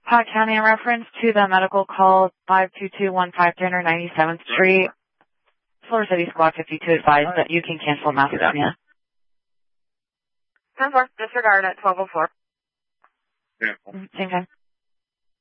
Pot County, in reference to the medical call 52215 397th Street, Florida City Squad 52 advised that you can cancel Macedonia. 10-4, disregard at 1204. Yeah. Same time.